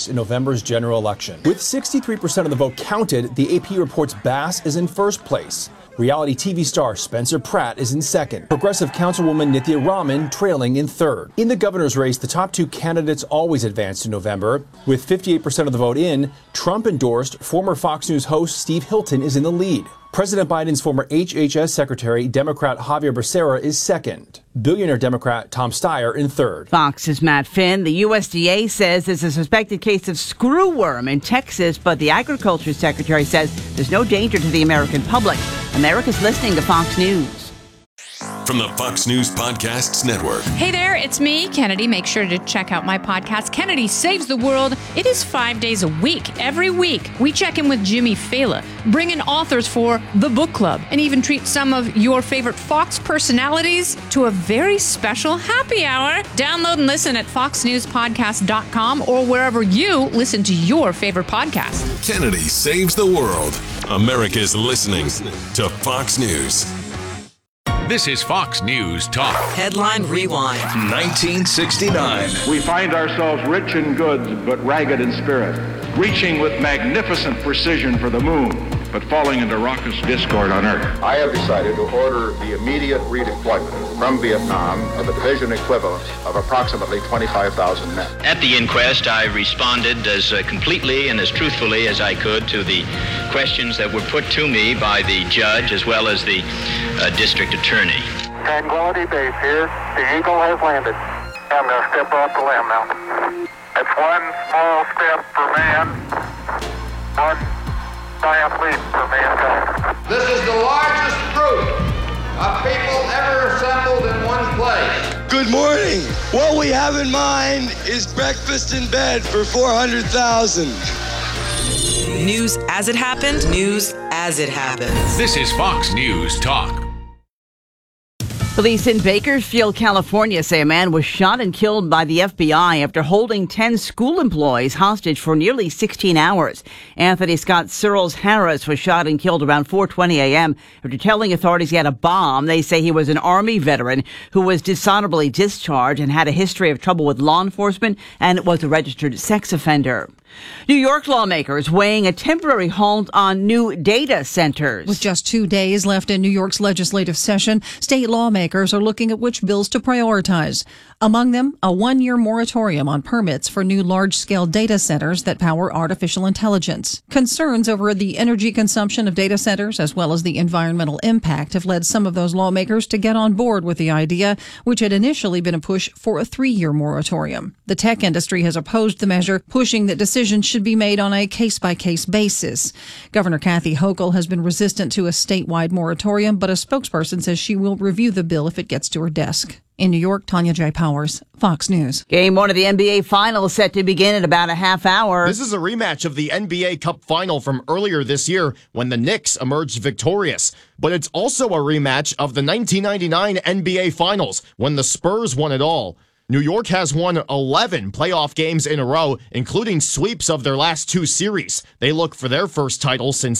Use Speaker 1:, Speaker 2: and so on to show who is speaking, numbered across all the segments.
Speaker 1: cast in November's general election. With 63% of the vote counted, the AP reports Bass is in first place. Reality TV star Spencer Pratt is in second. Progressive Councilwoman Nithya Raman trailing in third. In the governor's race, the top two candidates always advanced in November. With 58% of the vote in, Trump-endorsed former Fox News host Steve Hilton is in the lead. President Biden's former HHS Secretary, Democrat Javier Becerra, is second. Billionaire Democrat Tom Steyer in third.
Speaker 2: Fox's Matt Finn. The USDA says there's a suspected case of screwworm in Texas, but the Agriculture Secretary says there's no danger to the American public. America's listening to Fox News.
Speaker 3: From the Fox News Podcasts Network.
Speaker 4: Hey there, it's me, Kennedy. Make sure to check out my podcast, Kennedy Saves the World. It is 5 days a week. Every week, we check in with Jimmy Fallon, bring in authors for the book club, and even treat some of your favorite Fox personalities to a very special happy hour. Download and listen at foxnewspodcast.com or wherever you listen to your favorite podcast.
Speaker 3: Kennedy Saves the World. America's listening to Fox News.
Speaker 5: This is Fox News Talk.
Speaker 6: Headline Rewind.
Speaker 7: 1969.
Speaker 8: We find ourselves rich in goods, but ragged in spirit, reaching with magnificent precision for the moon, but falling into raucous discord on Earth.
Speaker 9: I have decided to order the immediate redeployment from Vietnam of a division equivalent of approximately 25,000 men.
Speaker 10: At the inquest, I responded as completely and as truthfully as I could to the questions that were put to me by the judge as well as the district attorney.
Speaker 11: Tranquility Base here. The Eagle has landed. I'm going to step off the limb now. It's one small step for man, one giant leap for mankind.
Speaker 12: This is the largest group of people ever assembled in one place.
Speaker 13: Good morning. What we have in mind is breakfast in bed for 400,000.
Speaker 6: News as it happened, news as it happens.
Speaker 5: This is Fox News Talk.
Speaker 2: Police in Bakersfield, California say a man was shot and killed by the FBI after holding 10 school employees hostage for nearly 16 hours. Anthony Scott Searles Harris was shot and killed around 4:20 a.m. after telling authorities he had a bomb. They say he was an Army veteran who was dishonorably discharged and had a history of trouble with law enforcement and was a registered sex offender. New York lawmakers weighing a temporary halt on new data centers.
Speaker 14: With just 2 days left in New York's legislative session, state lawmakers are looking at which bills to prioritize. Among them, a 1-year moratorium on permits for new large-scale data centers that power artificial intelligence. Concerns over the energy consumption of data centers as well as the environmental impact have led some of those lawmakers to get on board with the idea, which had initially been a push for a 3-year moratorium. The tech industry has opposed the measure, pushing that decisions should be made on a case-by-case basis. Governor Kathy Hochul has been resistant to a statewide moratorium, but a spokesperson says she will review the bill if it gets to her desk. In New York, Tanya J. Powers, Fox News.
Speaker 2: Game 1 of the NBA Finals set to begin in about a half hour.
Speaker 15: This is a rematch of the NBA Cup Final from earlier this year when the Knicks emerged victorious. But it's also a rematch of the 1999 NBA Finals when the Spurs won it all. New York has won 11 playoff games in a row, including sweeps of their last 2 series. They look for their first title since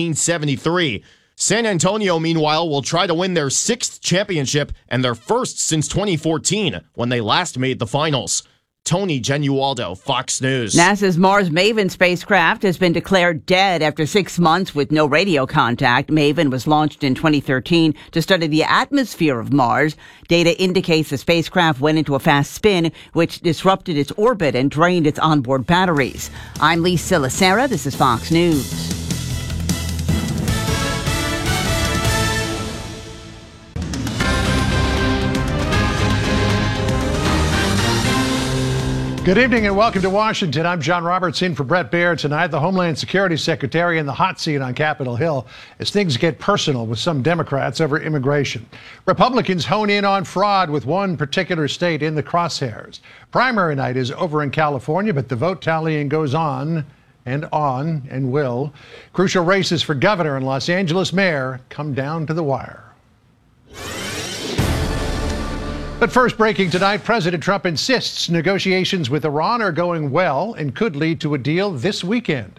Speaker 15: 1973. San Antonio, meanwhile, will try to win their 6th championship and their first since 2014, when they last made the finals. Tony Genualdo, Fox News.
Speaker 2: NASA's Mars Maven spacecraft has been declared dead after 6 months with no radio contact. Maven was launched in 2013 to study the atmosphere of Mars. Data indicates the spacecraft went into a fast spin, which disrupted its orbit and drained its onboard batteries. I'm Lisa Lacera. This is Fox News.
Speaker 16: Good evening and welcome to Washington. I'm John Roberts in for Brett Baird. Tonight, the Homeland Security Secretary in the hot seat on Capitol Hill as things get personal with some Democrats over immigration. Republicans hone in on fraud with one particular state in the crosshairs. Primary night is over in California, but the vote tallying goes on and will. Crucial races for governor and Los Angeles mayor come down to the wire. But first, breaking tonight, President Trump insists negotiations with Iran are going well and could lead to a deal this weekend. The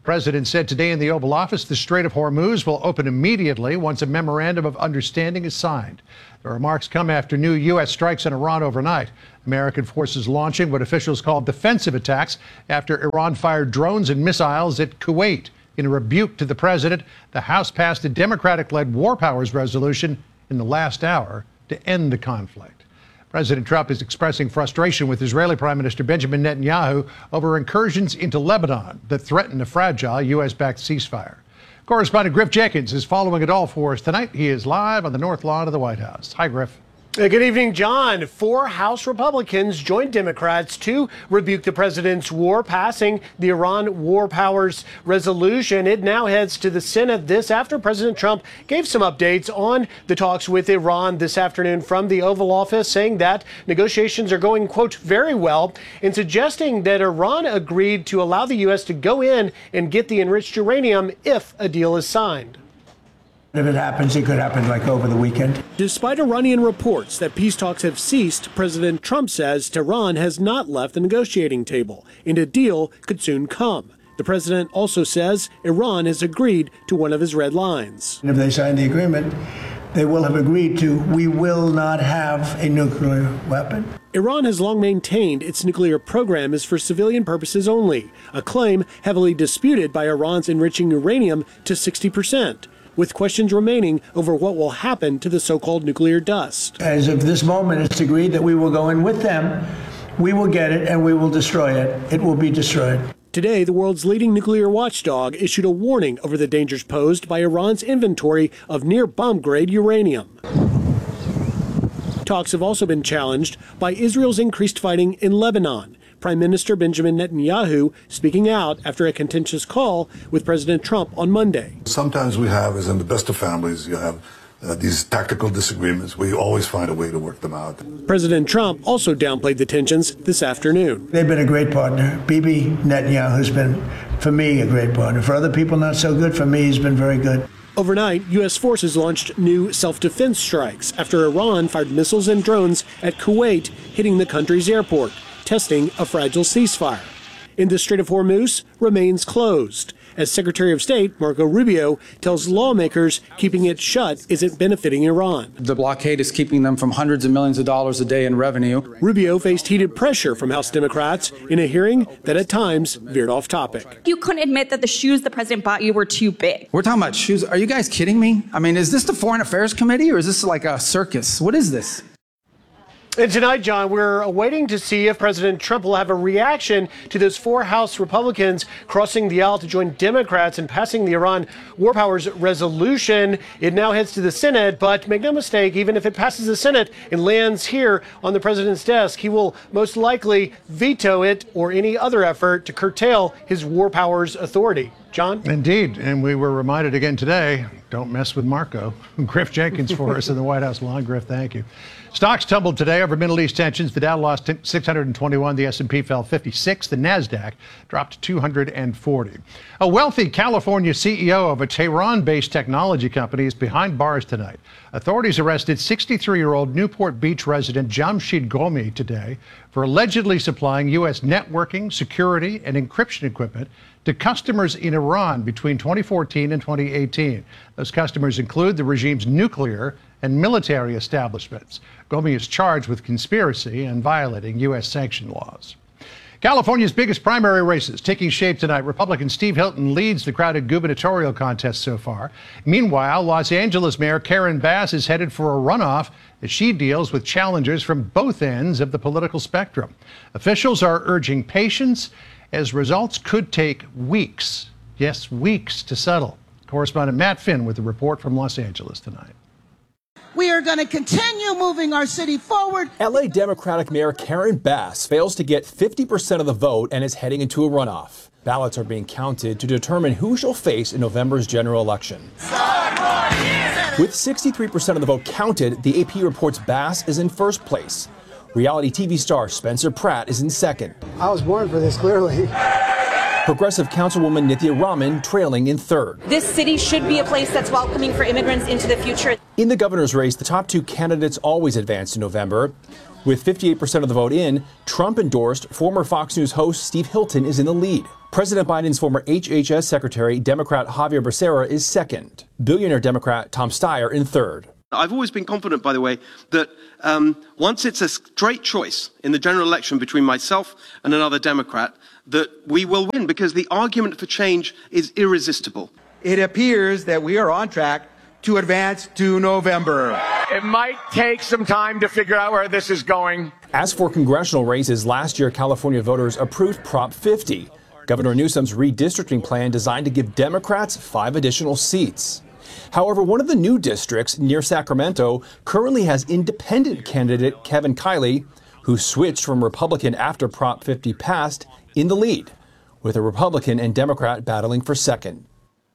Speaker 16: The president said today in the Oval Office the Strait of Hormuz will open immediately once a memorandum of understanding is signed. The remarks come after new U.S. strikes on Iran overnight. American forces launching what officials call defensive attacks after Iran fired drones and missiles at Kuwait. In a rebuke to the president, the House passed a Democratic-led War Powers resolution in the last hour to end the conflict. President Trump is expressing frustration with Israeli Prime Minister Benjamin Netanyahu over incursions into Lebanon that threaten a fragile U.S.-backed ceasefire. Correspondent Griff Jenkins is following it all for us tonight. He is live on the North Lawn of the White House. Hi, Griff.
Speaker 17: Good evening, John. 4 House Republicans joined Democrats to rebuke the president's war, passing the Iran War Powers resolution. It now heads to the Senate. This after President Trump gave some updates on the talks with Iran this afternoon from the Oval Office, saying that negotiations are going, quote, very well, and suggesting that Iran agreed to allow the U.S. to go in and get the enriched uranium if a deal is signed.
Speaker 18: If it happens, it could happen like over the weekend.
Speaker 17: Despite Iranian reports that peace talks have ceased, President Trump says Tehran has not left the negotiating table, and a deal could soon come. The president also says Iran has agreed to one of his red lines.
Speaker 18: And if they sign the agreement, they will have agreed to, we will not have a nuclear weapon.
Speaker 17: Iran has long maintained its nuclear program is for civilian purposes only, a claim heavily disputed by Iran's enriching uranium to 60%. With questions remaining over what will happen to the so-called nuclear dust.
Speaker 18: As of this moment, it's agreed that we will go in with them, we will get it, and we will destroy it. It will be destroyed.
Speaker 17: Today, the world's leading nuclear watchdog issued a warning over the dangers posed by Iran's inventory of near bomb-grade uranium. Talks have also been challenged by Israel's increased fighting in Lebanon. Prime Minister Benjamin Netanyahu speaking out after a contentious call with President Trump on Monday.
Speaker 19: Sometimes we have, as in the best of families, you have these tactical disagreements. We always find a way to work them out.
Speaker 17: President Trump also downplayed the tensions this afternoon.
Speaker 18: They've been a great partner. Bibi Netanyahu has been, for me, a great partner. For other people, not so good. For me, he's been very good.
Speaker 17: Overnight, U.S. forces launched new self-defense strikes after Iran fired missiles and drones at Kuwait, hitting the country's airport, testing a fragile ceasefire. And the Strait of Hormuz remains closed, as Secretary of State Marco Rubio tells lawmakers keeping it shut isn't benefiting Iran.
Speaker 20: The blockade is keeping them from hundreds of millions of dollars a day in revenue.
Speaker 17: Rubio faced heated pressure from House Democrats in a hearing that at times veered off topic.
Speaker 21: You couldn't admit that the shoes the president bought you were too big.
Speaker 20: We're talking about shoes. Are you guys kidding me? I mean, is this the Foreign Affairs Committee or is this like a circus? What is this?
Speaker 17: And tonight, John, we're waiting to see if President Trump will have a reaction to those 4 House Republicans crossing the aisle to join Democrats in passing the Iran War Powers resolution. It now heads to the Senate, but make no mistake, even if it passes the Senate and lands here on the president's desk, he will most likely veto it or any other effort to curtail his war powers authority. John?
Speaker 16: Indeed, and we were reminded again today, don't mess with Marco. Griff Jenkins for us in the White House lawn. Griff, thank you. Stocks tumbled today over Middle East tensions. The Dow lost 621, the S&P fell 56, the NASDAQ dropped 240. A wealthy California CEO of a Tehran-based technology company is behind bars tonight. Authorities arrested 63-year-old Newport Beach resident Jamshid Ghomi today for allegedly supplying U.S. networking, security, and encryption equipment to customers in Iran between 2014 and 2018. Those customers include the regime's nuclear and military establishments. Ghomi is charged with conspiracy and violating U.S. sanction laws. California's biggest primary races taking shape tonight. Republican Steve Hilton leads the crowded gubernatorial contest so far. Meanwhile, Los Angeles Mayor Karen Bass is headed for a runoff as she deals with challengers from both ends of the political spectrum. Officials are urging patience as results could take weeks, yes, weeks to settle. Correspondent Matt Finn with a report from Los Angeles tonight.
Speaker 22: We are going to continue moving our city forward.
Speaker 1: LA Democratic Mayor Karen Bass fails to get 50% of the vote and is heading into a runoff. Ballots are being counted to determine who she'll face in November's general election. With 63% of the vote counted, the AP reports Bass is in first place. Reality TV star Spencer Pratt is in second.
Speaker 23: I was born for this, clearly.
Speaker 1: Progressive Councilwoman Nithya Raman trailing in third.
Speaker 24: This city should be a place that's welcoming for immigrants into the future.
Speaker 1: In the governor's race, the top two candidates always advance in November. With 58% of the vote in, Trump-endorsed former Fox News host Steve Hilton is in the lead. President Biden's former HHS Secretary, Democrat Javier Becerra, is second. Billionaire Democrat Tom Steyer in third.
Speaker 3: I've always been confident, by the way, that once it's a straight choice in the general election between myself and another Democrat, that we will win because the argument for change is irresistible.
Speaker 4: It appears that we are on track to advance to November.
Speaker 7: It might take some time to figure out where this is going.
Speaker 1: As for congressional races, last year California voters approved Prop 50, Governor Newsom's redistricting plan designed to give Democrats 5 additional seats. However, one of the new districts near Sacramento currently has independent candidate Kevin Kiley, who switched from Republican after Prop 50 passed, in the lead, with a Republican and Democrat battling for second.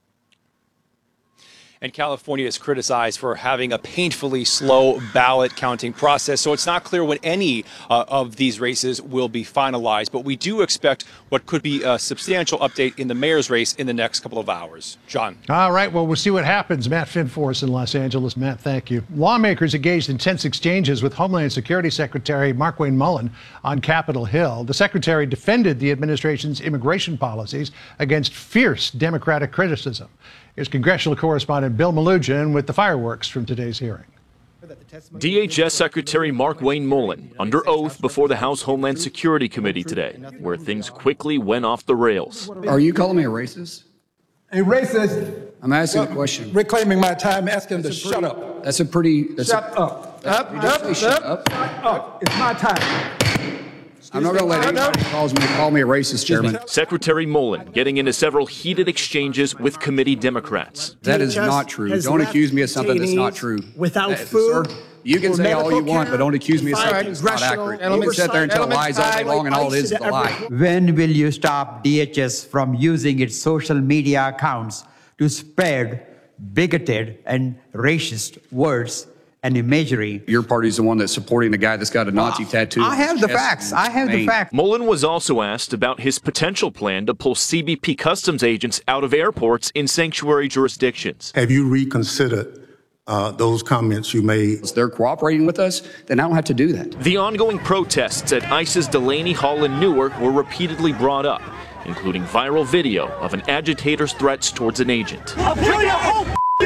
Speaker 24: And California is criticized for having a painfully slow ballot counting process. So it's not clear when any of these races will be finalized. But we do expect what could be a substantial update in the mayor's race in the next couple of hours. John.
Speaker 16: All right. Well, we'll see what happens. Matt Finforce in Los Angeles. Matt, thank you. Lawmakers engaged in tense exchanges with Homeland Security Secretary Markwayne Mullin on Capitol Hill. The secretary defended the administration's immigration policies against fierce Democratic criticism. Here's congressional correspondent Bill Melugin with the fireworks from today's hearing.
Speaker 25: DHS Secretary Markwayne Mullin under oath before the House Homeland Security Committee today, where things quickly went off the rails.
Speaker 20: Are you calling me a racist?
Speaker 23: A racist.
Speaker 20: I'm asking a question.
Speaker 23: Reclaiming my time, asking him to shut up.
Speaker 20: That's a pretty...
Speaker 23: Shut up. Shut up. It's my time.
Speaker 20: I'm not going to let anybody call me a racist, Chairman.
Speaker 25: Secretary Mullin getting into several heated exchanges with committee Democrats.
Speaker 20: That is not true. Don't accuse me of something that's not true.
Speaker 23: Without food.
Speaker 20: Sir, you can say all you want, but don't accuse me of something that's not accurate. You can sit there and tell lies all day long, and all it is a lie.
Speaker 26: When will you stop DHS from using its social media accounts to spread bigoted and racist words and imagery?
Speaker 20: Your party's the one that's supporting the guy that's got a Nazi tattoo.
Speaker 26: I have the facts. I have the facts.
Speaker 25: Mullin was also asked about his potential plan to pull CBP customs agents out of airports in sanctuary jurisdictions.
Speaker 27: Have you reconsidered those comments you made?
Speaker 20: If they're cooperating with us, then I don't have to do that.
Speaker 25: The ongoing protests at ICE's Delaney Hall in Newark were repeatedly brought up, including viral video of an agitator's threats towards an agent.
Speaker 28: I'll kill your whole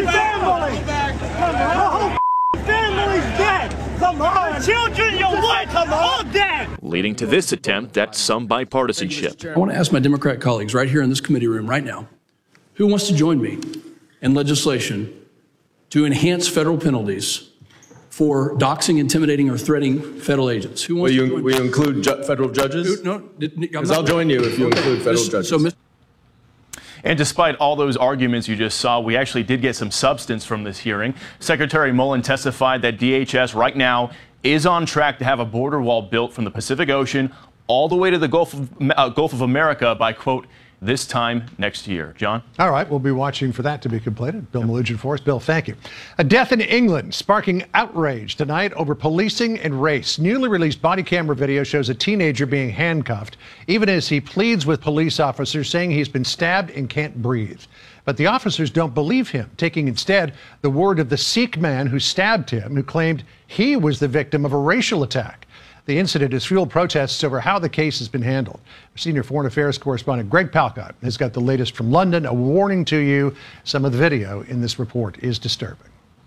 Speaker 28: family! Family's dead! Come on! Children, your wife, all dead!
Speaker 25: Leading to this attempt at some bipartisanship.
Speaker 29: I want to ask my Democrat colleagues right here in this committee room right now, who wants to join me in legislation to enhance federal penalties for doxing, intimidating, or threatening federal agents? Who wants to join me?
Speaker 30: Will you include federal judges?
Speaker 29: No,
Speaker 30: because I'll join you if you include federal judges.
Speaker 31: And despite all those arguments you just saw, we actually did get some substance from this hearing. Secretary Mullin testified that DHS right now is on track to have a border wall built from the Pacific Ocean all the way to the Gulf of America by, quote, this time next year. John?
Speaker 16: All right, we'll be watching for that to be completed. Bill Melugin for us. Bill, thank you. A death in England sparking outrage tonight over policing and race. Newly released body camera video shows a teenager being handcuffed, even as he pleads with police officers, saying he's been stabbed and can't breathe. But the officers don't believe him, taking instead the word of the Sikh man who stabbed him, who claimed he was the victim of a racial attack. The incident has fueled protests over how the case has been handled. Our senior foreign affairs correspondent Greg Palcott has got the latest from London. A warning to you, some of the video in this report is disturbing.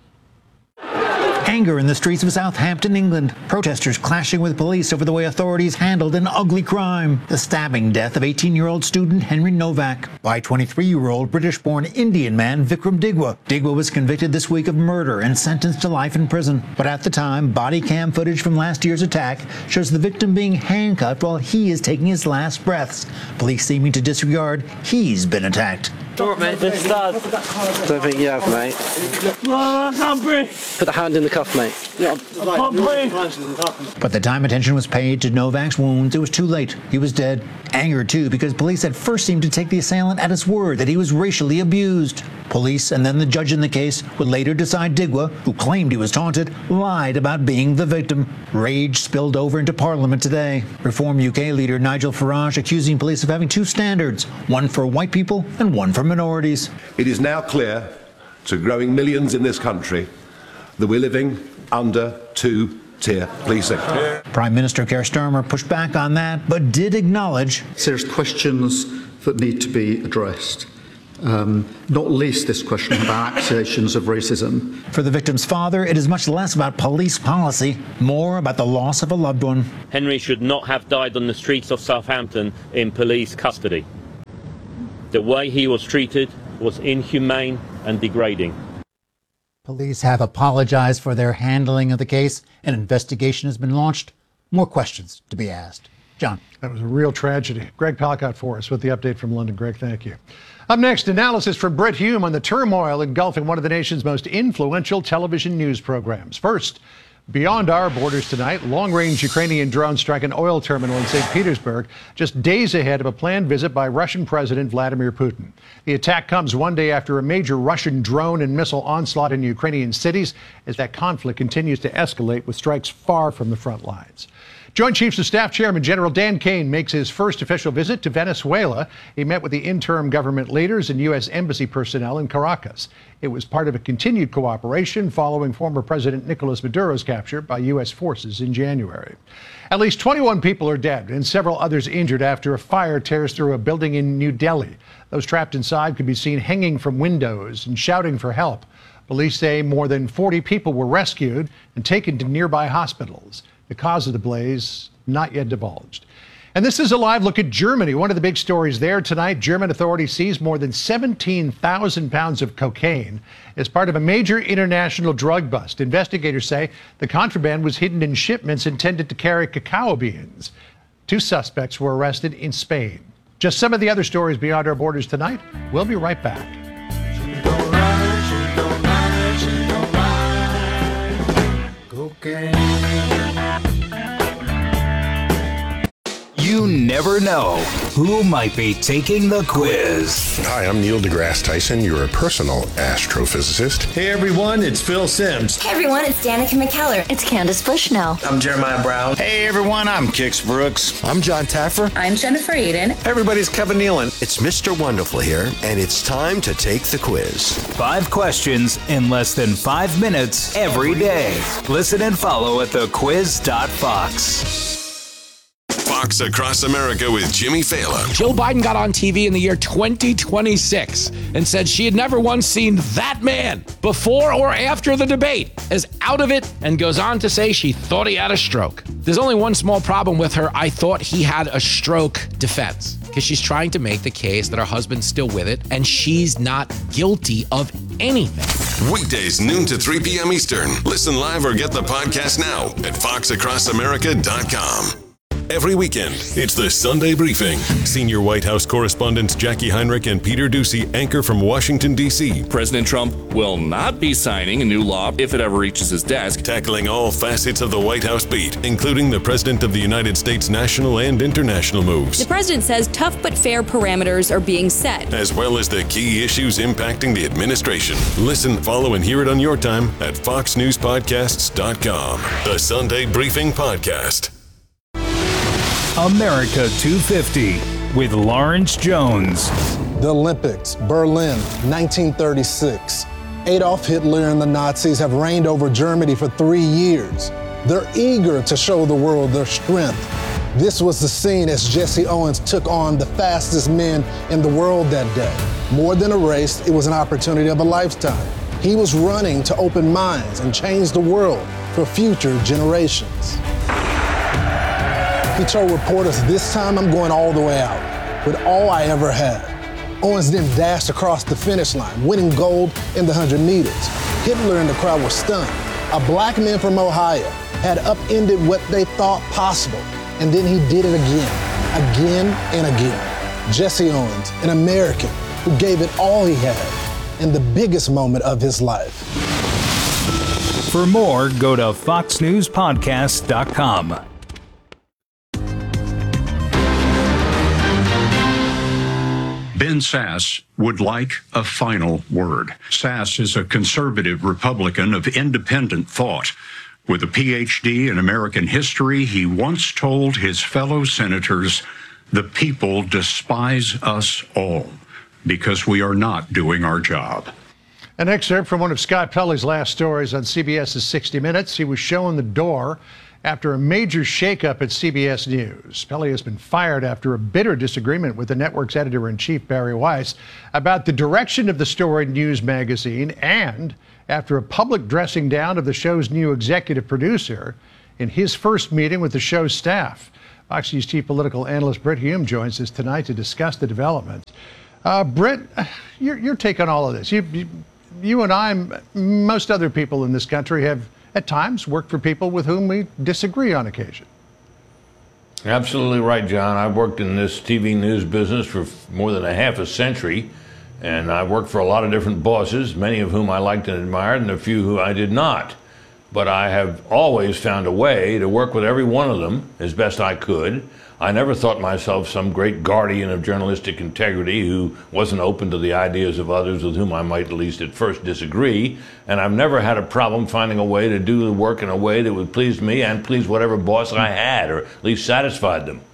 Speaker 32: Anger in the streets of Southampton, England. Protesters clashing with police over the way authorities handled an ugly crime. The stabbing death of 18-year-old student Henry Novak by 23-year-old British-born Indian man Vikram Digwa. Digwa was convicted this week of murder and sentenced to life in prison. But at the time, body cam footage from last year's attack shows the victim being handcuffed while he is taking his last breaths. Police seeming to disregard he's been attacked.
Speaker 33: Alright, mate, this does. Don't think you have, mate.
Speaker 28: I can't breathe.
Speaker 33: Put the hand in the cuff, mate.
Speaker 28: Yeah, I can't breathe.
Speaker 32: But the time attention was paid to Novak's wounds, it was too late. He was dead. Anger, too, because police at first seemed to take the assailant at his word that he was racially abused. Police and then the judge in the case would later decide Digwa, who claimed he was taunted, lied about being the victim. Rage spilled over into Parliament today. Reform UK leader Nigel Farage accusing police of having two standards, one for white people and one for minorities.
Speaker 34: It is now clear to growing millions in this country
Speaker 2: that we're living under two-tier policing.
Speaker 32: Prime Minister Keir Starmer pushed back on that, but did acknowledge
Speaker 5: there's questions that need to be addressed. Not least this question about accusations of racism.
Speaker 32: For the victim's father, it is much less about police policy, more about the loss of a loved one.
Speaker 6: Henry should not have died on the streets of Southampton in police custody. The way he was treated was inhumane and degrading.
Speaker 32: Police have apologized for their handling of the case. An investigation has been launched. More questions to be asked. John.
Speaker 16: That was a real tragedy. Greg Palkot for us with the update from London. Greg, thank you. Up next, analysis from Britt Hume on the turmoil engulfing one of the nation's most influential television news programs. First, beyond our borders tonight, long-range Ukrainian drones strike an oil terminal in St. Petersburg, just days ahead of a planned visit by Russian President Vladimir Putin. The attack comes one day after a major Russian drone and missile onslaught in Ukrainian cities, as that conflict continues to escalate with strikes far from the front lines. Joint Chiefs of Staff Chairman General Dan Kane makes his first official visit to Venezuela. He met with the interim government leaders and U.S. embassy personnel in Caracas. It was part of a continued cooperation following former President Nicolas Maduro's capture by U.S. forces in January. At least 21 people are dead and several others injured after a fire tears through a building in New Delhi. Those trapped inside could be seen hanging from windows and shouting for help. Police say more than 40 people were rescued and taken to nearby hospitals. The cause of the blaze not yet divulged. And this is a live look at Germany. One of the big stories there tonight, German authorities seized more than 17,000 pounds of cocaine as part of a major international drug bust. Investigators say the contraband was hidden in shipments intended to carry cacao beans. 2 suspects were arrested in Spain. Just some of the other stories beyond our borders tonight. We'll be right back.
Speaker 8: You never know who might be taking the quiz.
Speaker 9: Hi, I'm Neil deGrasse Tyson, your personal astrophysicist.
Speaker 10: Hey everyone, it's Phil Simms.
Speaker 11: Hey everyone, it's Danica McKellar. It's Candace Bushnell.
Speaker 10: I'm Jeremiah Brown.
Speaker 12: Hey everyone, I'm Kix Brooks.
Speaker 13: I'm John Taffer.
Speaker 11: I'm Jennifer Aiden.
Speaker 10: Everybody's Kevin Nealon.
Speaker 13: It's Mr. Wonderful here, and it's time to take the quiz.
Speaker 8: 5 questions in less than 5 minutes every day. Listen and follow at thequiz.fox.
Speaker 14: Fox Across America with Jimmy Fallon.
Speaker 15: Joe Biden got on TV in the year 2026 and said she had never once seen that man before or after the debate, is out of it, and goes on to say she thought he had a stroke. There's only one small problem with her "I thought he had a stroke" defense, because she's trying to make the case that her husband's still with it and she's not guilty of anything.
Speaker 14: Weekdays noon to 3 p.m. Eastern. Listen live or get the podcast now at foxacrossamerica.com. Every weekend, it's the Sunday Briefing. Senior White House correspondents Jackie Heinrich and Peter Doocy anchor from Washington, D.C.
Speaker 18: President Trump will not be signing a new law if it ever reaches his desk.
Speaker 14: Tackling all facets of the White House beat, including the President of the United States' national and international moves.
Speaker 21: The president says tough but fair parameters are being set,
Speaker 14: as well as the key issues impacting the administration. Listen, follow, and hear it on your time at foxnewspodcasts.com. The Sunday Briefing Podcast.
Speaker 8: America 250 with Lawrence Jones.
Speaker 19: The Olympics, Berlin, 1936. Adolf Hitler and the Nazis have reigned over Germany for 3 years. They're eager to show the world their strength. This was the scene as Jesse Owens took on the fastest men in the world that day. More than a race, it was an opportunity of a lifetime. He was running to open minds and change the world for future generations. He told reporters, "This time I'm going all the way out with all I ever had." Owens then dashed across the finish line, winning gold in the 100 meters. Hitler and the crowd were stunned. A black man from Ohio had upended what they thought possible, and then he did it again and again. Jesse Owens, an American who gave it all he had in the biggest moment of his life.
Speaker 8: For more, go to foxnewspodcast.com.
Speaker 34: Ben Sasse would like a final word. Sasse is a conservative Republican of independent thought. With a PhD in American history, he once told his fellow senators, "The people despise us all because we are not doing our job."
Speaker 16: An excerpt from one of Scott Pelley's last stories on CBS's 60 Minutes. He was shown the door after a major shakeup at CBS News. Pelley has been fired after a bitter disagreement with the network's editor-in-chief, Barry Weiss, about the direction of the storied news magazine, and after a public dressing down of the show's new executive producer in his first meeting with the show's staff. Fox News chief political analyst Brit Hume joins us tonight to discuss the developments. Brit, your take on all of this. You and I, most other people in this country, have at times worked for people with whom we disagree on occasion.
Speaker 1: Absolutely right, John. I've worked in this TV news business for more than a half a century, and I've worked for a lot of different bosses, many of whom I liked and admired, and a few who I did not. But I have always found a way to work with every one of them as best I could. I never thought myself some great guardian of journalistic integrity who wasn't open to the ideas of others with whom I might at least at first disagree. And I've never had a problem finding a way to do the work in a way that would please me and please whatever boss I had, or at least satisfied them.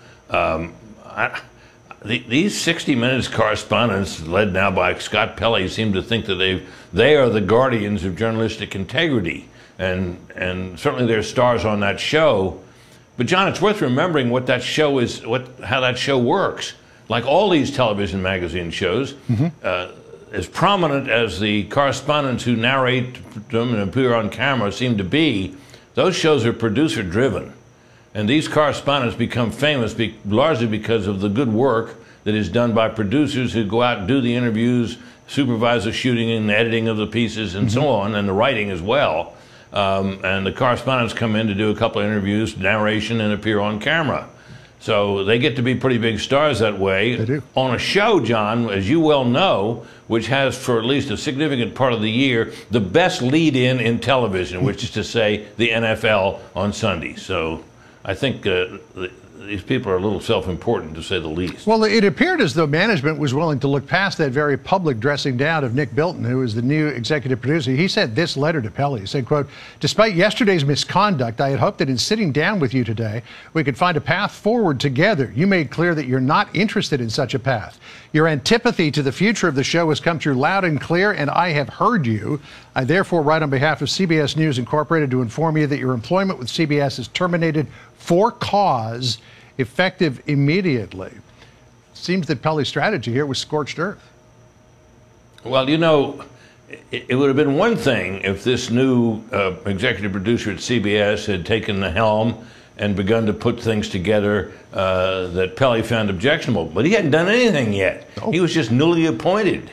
Speaker 1: These 60 Minutes correspondents, led now by Scott Pelley, seem to think that they are the guardians of journalistic integrity. And certainly they're stars on that show. But John, it's worth remembering what that show is, how that show works. Like all these television magazine shows, as prominent as the correspondents who narrate them and appear on camera seem to be, those shows are producer driven. And these correspondents become famous largely because of the good work that is done by producers who go out and do the interviews, supervise the shooting and editing of the pieces and so on, and the writing as well. And the correspondents come in to do a couple of interviews, narration, and appear on camera. So they get to be pretty big stars that way. They do. On a show, John, as you well know, which has for at least a significant part of the year the best lead-in television, which is to say the NFL on Sunday. So I think these people are a little self-important, to say the least.
Speaker 16: Well, it appeared as though management was willing to look past that very public dressing down of Nick Bilton, who is the new executive producer. He sent this letter to Pelley. He said, quote, "Despite yesterday's misconduct, I had hoped that in sitting down with you today, we could find a path forward together. You made clear that you're not interested in such a path. Your antipathy to the future of the show has come through loud and clear, and I have heard you. I therefore write on behalf of CBS News Incorporated to inform you that your employment with CBS is terminated for cause, effective immediately." Seems that Pelley's strategy here was scorched earth.
Speaker 1: Well, you know, it would have been one thing if this new executive producer at CBS had taken the helm and begun to put things together that Pelley found objectionable. But he hadn't done anything yet. Oh. He was just newly appointed.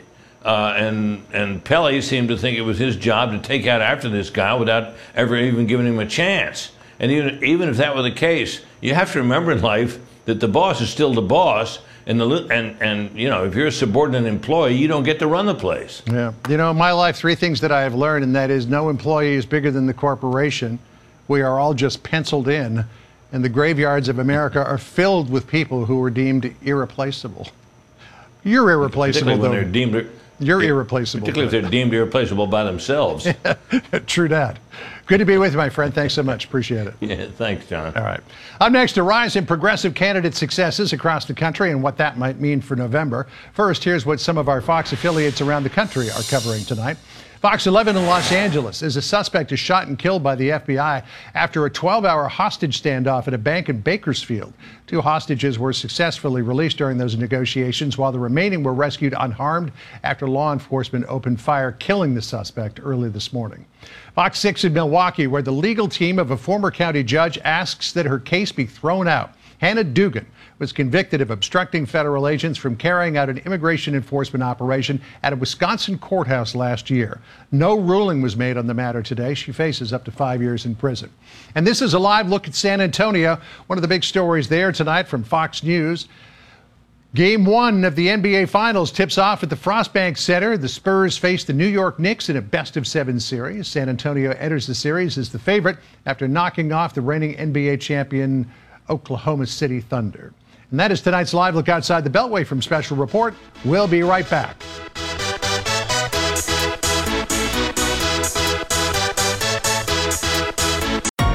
Speaker 1: And Pelley seemed to think it was his job to take out after this guy without ever even giving him a chance. And even if that were the case, you have to remember in life that the boss is still the boss, and you know, if you're a subordinate employee, you don't get to run the place.
Speaker 16: Yeah. You know, in my life, three things that I have learned, and that is no employee is bigger than the corporation. We are all just penciled in, and the graveyards of America are filled with people who are deemed irreplaceable. You're irreplaceable,
Speaker 1: particularly when they're deemed.
Speaker 16: You're irreplaceable.
Speaker 1: Particularly if they're deemed irreplaceable by themselves.
Speaker 16: True that. Good to be with you, my friend. Thanks so much. Appreciate it.
Speaker 1: Yeah, thanks, John.
Speaker 16: All right. Up next, a rise in progressive candidate successes across the country and what that might mean for November. First, here's what some of our Fox affiliates around the country are covering tonight. Fox 11 in Los Angeles is a suspect is shot and killed by the FBI after a 12-hour hostage standoff at a bank in Bakersfield. 2 hostages were successfully released during those negotiations, while the remaining were rescued unharmed after law enforcement opened fire, killing the suspect early this morning. Fox 6 in Milwaukee, where the legal team of a former county judge asks that her case be thrown out. Hannah Dugan was convicted of obstructing federal agents from carrying out an immigration enforcement operation at a Wisconsin courthouse last year. No ruling was made on the matter today. She faces up to 5 years in prison. And this is a live look at San Antonio. One of the big stories there tonight from Fox News. Game 1 of the NBA Finals tips off at the Frostbank Center. The Spurs face the New York Knicks in a best-of-7 series. San Antonio enters the series as the favorite after knocking off the reigning NBA champion Oklahoma City Thunder. And that is tonight's live look outside the Beltway from Special Report. We'll be right back.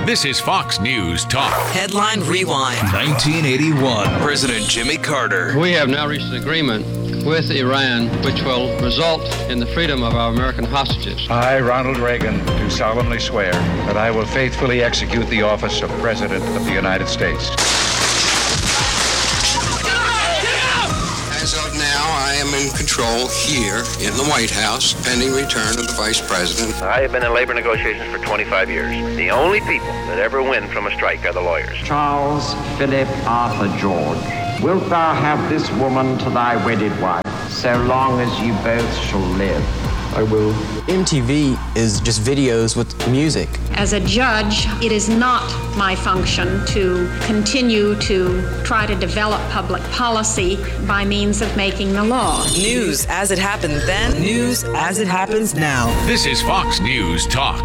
Speaker 8: This is Fox News Talk.
Speaker 3: Headline Rewind.
Speaker 8: 1981. President Jimmy Carter.
Speaker 4: We have now reached an agreement with Iran which will result in the freedom of our American hostages.
Speaker 7: I, Ronald Reagan, do solemnly swear that I will faithfully execute the office of President of the United States.
Speaker 17: As of now, I am in control here in the White House, pending return of the Vice President.
Speaker 20: I have been in labor negotiations for 25 years. The only people that ever win from a strike are the lawyers.
Speaker 22: Charles Philip Arthur George, wilt thou have this woman to thy wedded wife, so long as you both shall live?
Speaker 23: I will. MTV is just videos with music.
Speaker 24: As a judge, it is not my function to continue to try to develop public policy by means of making the law.
Speaker 3: News as it happened then, news as it happens now.
Speaker 8: This is Fox News Talk.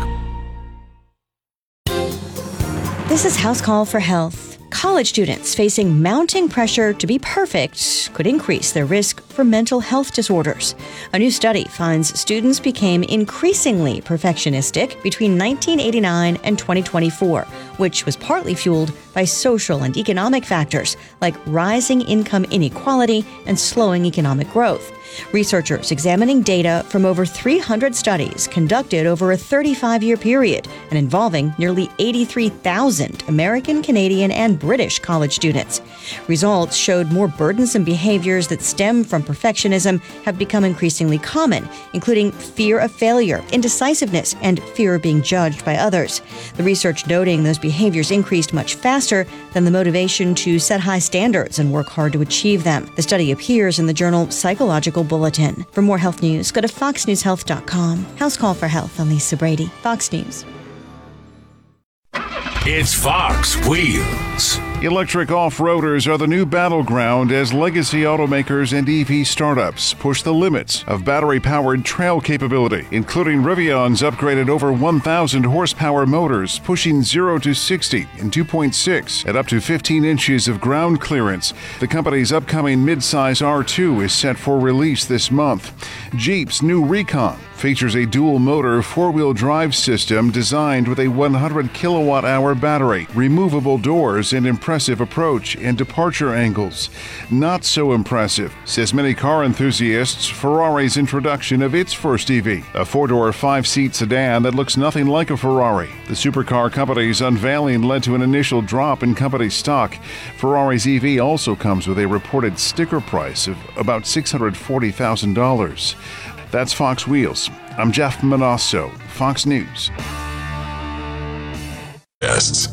Speaker 25: This is House Call for Health. College students facing mounting pressure to be perfect could increase their risk for mental health disorders. A new study finds students became increasingly perfectionistic between 1989 and 2024, which was partly fueled by social and economic factors like rising income inequality and slowing economic growth. Researchers examining data from over 300 studies conducted over a 35-year period and involving nearly 83,000 American, Canadian, and British college students. Results showed more burdensome behaviors that stem from perfectionism have become increasingly common, including fear of failure, indecisiveness, and fear of being judged by others. The research noting those behaviors increased much faster than the motivation to set high standards and work hard to achieve them. The study appears in the journal Psychological Bulletin. For more health news, go to foxnewshealth.com. House Call for Health. I'm Lisa Brady, Fox News.
Speaker 8: It's Fox Wheels.
Speaker 26: Electric off-roaders are the new battleground as legacy automakers and EV startups push the limits of battery-powered trail capability, including Rivion's upgraded over 1,000 horsepower motors, pushing 0 to 60 in 2.6 at up to 15 inches of ground clearance. The company's upcoming midsize R2 is set for release this month. Jeep's new Recon features a dual-motor four-wheel drive system designed with a 100 kilowatt-hour battery, removable doors, and impressive approach and departure angles. Not so impressive, says many car enthusiasts, Ferrari's introduction of its first EV, a four-door, five-seat sedan that looks nothing like a Ferrari. The supercar company's unveiling led to an initial drop in company stock. Ferrari's EV also comes with a reported sticker price of about $640,000. That's Fox Wheels. I'm Jeff Manasso, Fox News.
Speaker 14: Guests.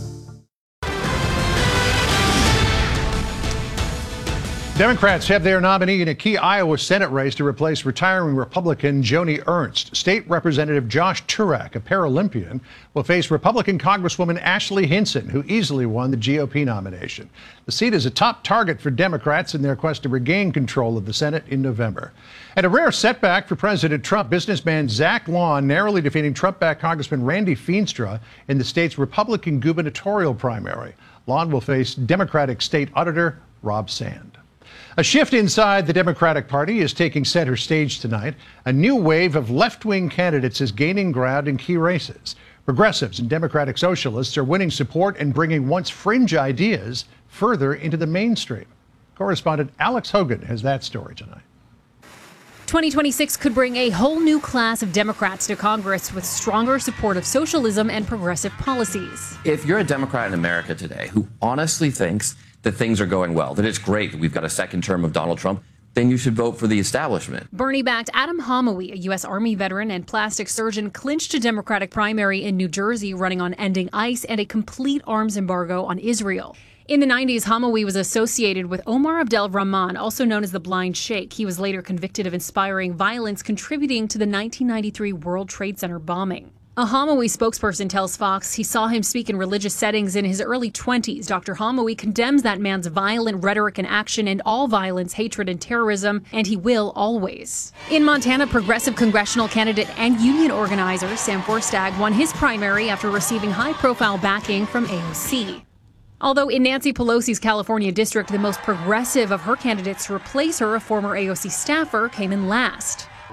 Speaker 16: Democrats have their nominee in a key Iowa Senate race to replace retiring Republican Joni Ernst. State Representative Josh Turak, a Paralympian, will face Republican Congresswoman Ashley Hinson, who easily won the GOP nomination. The seat is a top target for Democrats in their quest to regain control of the Senate in November. And a rare setback for President Trump, businessman Zach Lawn narrowly defeating Trump-backed Congressman Randy Feenstra in the state's Republican gubernatorial primary. Lawn will face Democratic State Auditor Rob Sand. A shift inside the Democratic Party is taking center stage tonight. A new wave of left-wing candidates is gaining ground in key races. Progressives and Democratic Socialists are winning support and bringing once fringe ideas further into the mainstream. Correspondent Alex Hogan has that story tonight.
Speaker 27: 2026 could bring a whole new class of Democrats to Congress with stronger support of socialism and progressive policies.
Speaker 29: If you're a Democrat in America today who honestly thinks that things are going well, that it's great that we've got a second term of Donald Trump, then you should vote for the establishment.
Speaker 27: Bernie-backed Adam Homowy, a U.S. Army veteran and plastic surgeon, clinched a Democratic primary in New Jersey running on ending ICE and a complete arms embargo on Israel. In the 90s, Homowy was associated with Omar Abdel Rahman, also known as the Blind Sheikh. He was later convicted of inspiring violence, contributing to the 1993 World Trade Center bombing. A Homowy spokesperson tells Fox he saw him speak in religious settings in his early 20s. Dr. Homowy condemns that man's violent rhetoric and action and all violence, hatred, and terrorism, and he will always. In Montana, progressive congressional candidate and union organizer Sam Forstag won his primary after receiving high-profile backing from AOC. Although in Nancy Pelosi's California district, the most progressive of her candidates to replace her, a former AOC staffer, came in last.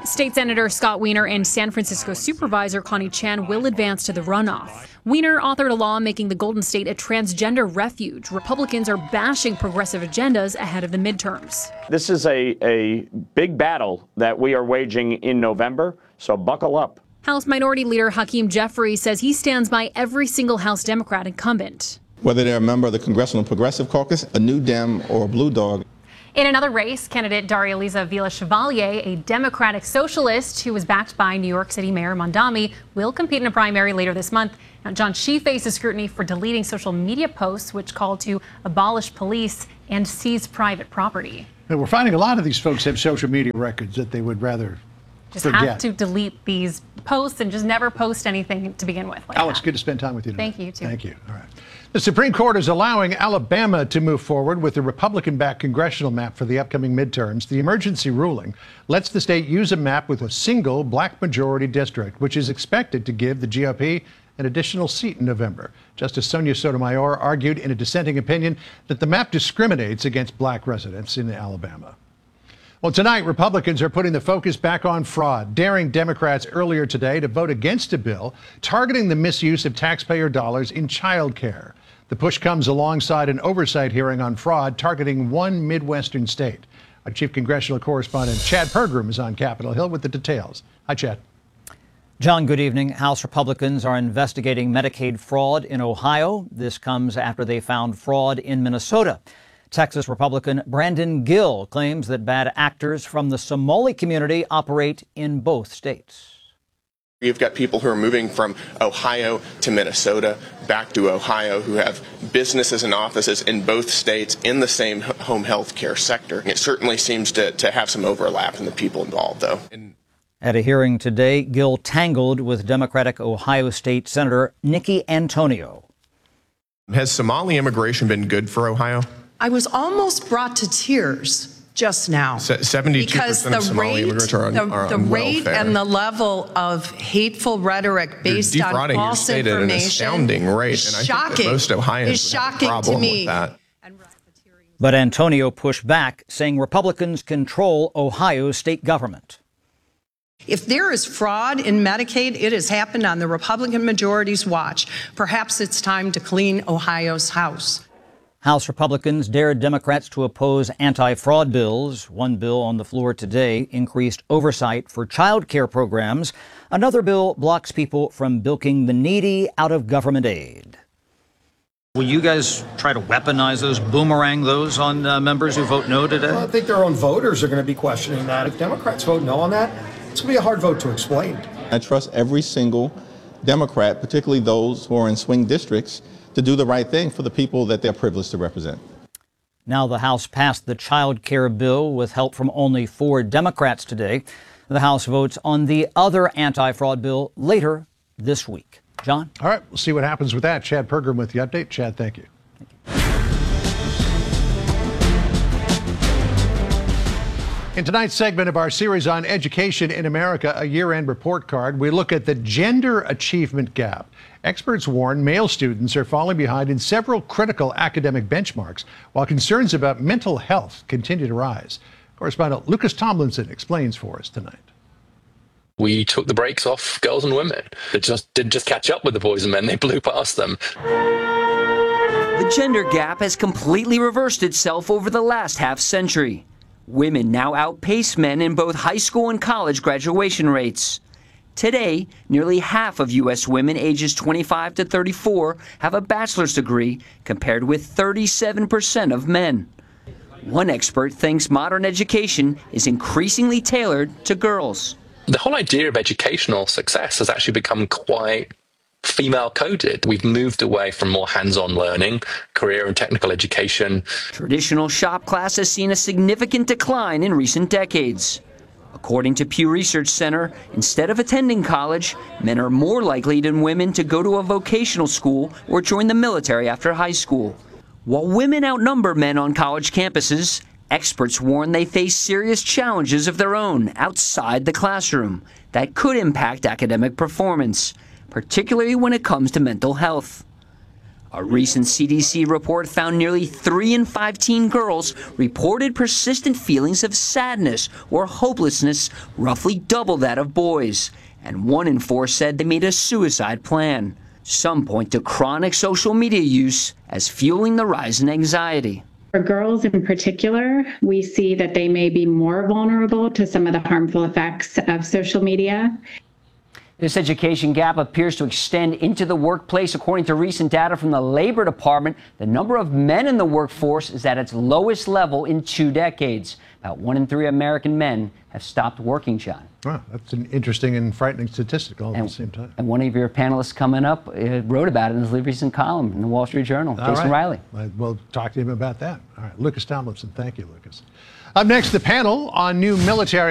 Speaker 27: State Senator Scott Wiener and San Francisco Supervisor Connie Chan will advance to the runoff. Wiener authored a law making the Golden State a transgender refuge. Republicans are bashing progressive agendas ahead of the midterms.
Speaker 2: This is a big battle that we are waging in November, so buckle up.
Speaker 27: House Minority Leader Hakeem Jeffries says he stands by every single House Democrat incumbent.
Speaker 5: Whether they're a member of the Congressional Progressive Caucus, a New Dem, or a Blue Dog.
Speaker 27: In another race, candidate Daria-Liza Villa-Chevalier, a Democratic socialist who was backed by New York City Mayor Mondami, will compete in a primary later this month. Now, John, she faces scrutiny for deleting social media posts which call to abolish police and seize private property.
Speaker 16: And we're finding a lot of these folks have social media records that they would rather forget.
Speaker 27: Have to delete these posts and just never post anything to begin with.
Speaker 16: Alex, good to spend time with you tonight.
Speaker 27: Thank you, too.
Speaker 16: Thank you. All right. The Supreme Court is allowing Alabama to move forward with a Republican-backed congressional map for the upcoming midterms. The emergency ruling lets the state use a map with a single black majority district, which is expected to give the GOP an additional seat in November. Justice Sonia Sotomayor argued in a dissenting opinion that the map discriminates against black residents in Alabama. Well, tonight, Republicans are putting the focus back on fraud, daring Democrats earlier today to vote against a bill targeting the misuse of taxpayer dollars in child care. The push comes alongside an oversight hearing on fraud targeting one Midwestern state. Our chief congressional correspondent, Chad Pergram, is on Capitol Hill with the details. Hi, Chad.
Speaker 6: John, good evening. House Republicans are investigating Medicaid fraud in Ohio. This comes after they found fraud in Minnesota. Texas Republican Brandon Gill claims that bad actors from the Somali community operate in both states.
Speaker 9: You've got people who are moving from Ohio to Minnesota, back to Ohio, who have businesses and offices in both states in the same home health care sector. It certainly seems to have some overlap in the people involved, though.
Speaker 6: At a hearing today, Gill tangled with Democratic Ohio State Senator Nikki Antonio.
Speaker 9: Has Somali immigration been good for Ohio?
Speaker 10: I was almost brought to tears just now.
Speaker 9: 72% of Somali immigrants are on welfare.
Speaker 10: The rate and the level of hateful rhetoric based on false information
Speaker 9: at an astounding rate, and I think that most Ohioans would have a problem with that.
Speaker 6: But Antonio pushed back, saying Republicans control Ohio's state government.
Speaker 10: If there is fraud in Medicaid, it has happened on the Republican majority's watch. Perhaps it's time to clean Ohio's house.
Speaker 6: House Republicans dared Democrats to oppose anti-fraud bills. One bill on the floor today increased oversight for child care programs. Another bill blocks people from bilking the needy out of government aid. Will you guys try to weaponize those, boomerang those on members who vote no today?
Speaker 11: Well, I think their own voters are going to be questioning that. If Democrats vote no on that, it's going to be a hard vote to explain.
Speaker 5: I trust every single Democrat, particularly those who are in swing districts, to do the right thing for the people that they're privileged to represent.
Speaker 6: Now the House passed the child care bill with help from only 4 Democrats today. The House votes on the other anti-fraud bill later this week. John?
Speaker 16: All right, we'll see what happens with that. Chad Pergram with the update. Chad, thank you. In tonight's segment of our series on education in America, a year-end report card, we look at the gender achievement gap. Experts warn male students are falling behind in several critical academic benchmarks, while concerns about mental health continue to rise. Correspondent Lucas Tomlinson explains for us tonight.
Speaker 12: We took the brakes off girls and women. They just didn't just catch up with the boys and men, they blew past them.
Speaker 13: The gender gap has completely reversed itself over the last half-century. Women now outpace men in both high school and college graduation rates. Today, nearly half of U.S. women ages 25 to 34 have a bachelor's degree, compared with 37% of men. One expert thinks modern education is increasingly tailored to girls.
Speaker 12: The whole idea of educational success has actually become quite female-coded. We've moved away from more hands-on learning, career and technical education.
Speaker 13: Traditional shop class has seen a significant decline in recent decades. According to Pew Research Center, instead of attending college, men are more likely than women to go to a vocational school or join the military after high school. While women outnumber men on college campuses, experts warn they face serious challenges of their own outside the classroom that could impact academic performance, particularly when it comes to mental health. A recent CDC report found nearly 3 in 5 teen girls reported persistent feelings of sadness or hopelessness, roughly double that of boys. And 1 in 4 said they made a suicide plan. Some point to chronic social media use as fueling the rise in anxiety.
Speaker 1: For girls in particular, we see that they may be more vulnerable to some of the harmful effects of social media.
Speaker 13: This education gap appears to extend into the workplace. According to recent data from the Labor Department, the number of men in the workforce is at its lowest level in 2 decades. About 1 in 3 American men have stopped working, John.
Speaker 16: Wow, that's an interesting and frightening statistic all at the same time.
Speaker 13: And one of your panelists coming up wrote about it in his recent column in the Wall Street Journal, Jason Riley.
Speaker 16: We'll talk to him about that. All right, Lucas Tomlinson. Thank you, Lucas. Up next, the panel on new military